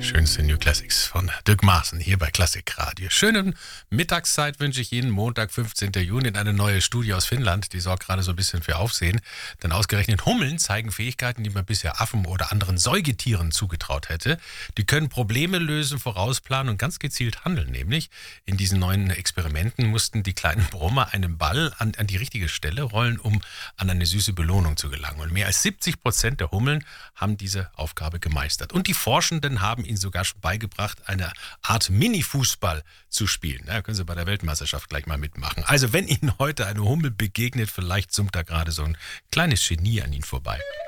Schönste New Classics von Dirk Maaßen hier bei Klassik Radio. Schöne Mittagszeit wünsche ich Ihnen. Montag, 15. Juni, in eine neue Studie aus Finnland. Die sorgt gerade so ein bisschen für Aufsehen. Denn ausgerechnet Hummeln zeigen Fähigkeiten, die man bisher Affen oder anderen Säugetieren zugetraut hätte. Die können Probleme lösen, vorausplanen und ganz gezielt handeln. Nämlich in diesen neuen Experimenten mussten die kleinen Brummer einen Ball an die richtige Stelle rollen, um an eine süße Belohnung zu gelangen. Und mehr als 70% der Hummeln haben diese Aufgabe gemeistert. Und die Forschenden haben ihnen sogar schon beigebracht, eine Art Mini-Fußball zu spielen. Da können Sie bei der Weltmeisterschaft gleich mal mitmachen. Also wenn Ihnen heute eine Hummel begegnet, vielleicht summt da gerade so ein kleines Genie an Ihnen vorbei.